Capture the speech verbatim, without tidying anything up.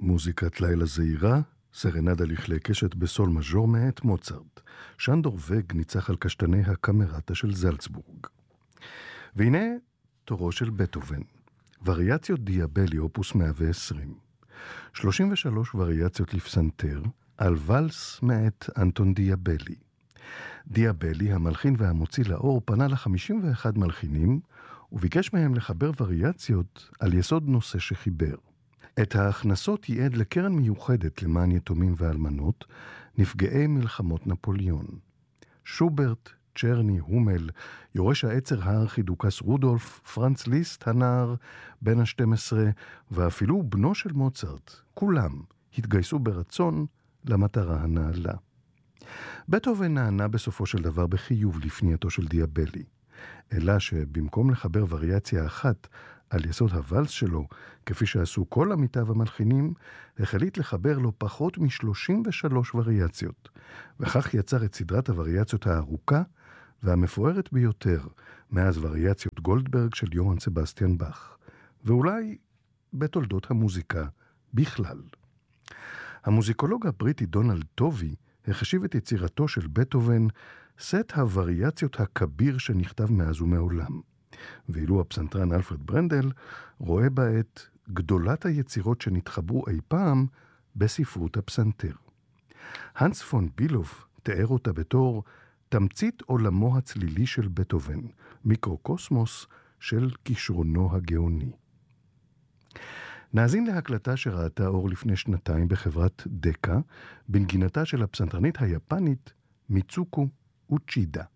מוזיקת לילה זהירה, סרנדה לכלי קשת בסול מז'ור מאת מוצרט. שנדור וג ניצח על קשתני הקמרטה של זלצבורג. והנה תורו של בטהובן. וריאציות דיאבלי אופוס מאה ועשרים. שלושים ושלוש וריאציות לפסנתר על ולס מאת אנטון דיאבלי. דיאבלי, המלחין והמוציא לאור, פנה ל-חמישים ואחד מלחינים וביקש מהם לחבר וריאציות על יסוד נושא שחיבר. את ההכנסות ייעד לקרן מיוחדת למען יתומים ואלמנות, נפגעי מלחמות נפוליאון. שוברט, צ'רני, הומל, יורש העצר הארכידוקס רודולף, פרנץ ליסט הנער בן ה-שתים עשרה, ואפילו בנו של מוצרט, כולם התגייסו ברצון למטרה הנעלה. בטהובן נענה בסופו של דבר בחיוב לפנייתו של דיאבלי, אלא שבמקום לחבר וריאציה אחת על יסוד הוואלס שלו, כפי שעשו כל עמיתיו המלחינים, החליט לחבר לו פחות מ-שלושים ושלוש וריאציות, וכך יצר את סדרת הווריאציות הארוכה והמפוארת ביותר מאז וריאציות גולדברג של יוהאן סבסטיאן באך, ואולי בתולדות המוזיקה בכלל. המוזיקולוג הבריטי דונלד טובי החשיב את יצירתו של בטהובן סט הווריאציות הכביר שנכתב מאז ומעולם, ואילו הפסנתרן אלפרד ברנדל רואה בה את גדולת היצירות שנתחברו אי פעם בספרות הפסנתר. הנס פון בילוב תיאר אותה בתור תמצית עולמו הצלילי של בטהובן, מיקרוקוסמוס של כישרונו הגאוני. נאזין להקלטה שראתה אור לפני שנתיים בחברת דקה, בנגינתה של הפסנתרנית היפנית מיצוקו אוצ'ידה.